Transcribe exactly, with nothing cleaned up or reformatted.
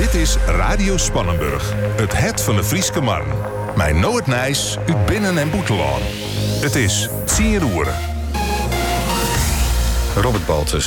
Dit is Radio Spannenburg, het het van de Frieske Marn. Mijn Noord Nijs, uit Binnen- en Boetelaan. Het is tien uur. Robert Baltus